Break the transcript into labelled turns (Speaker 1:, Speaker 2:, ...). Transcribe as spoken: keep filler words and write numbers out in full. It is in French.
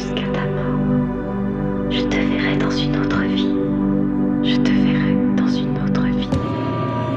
Speaker 1: jusqu'à ta mort. Je te verrai dans une autre vie.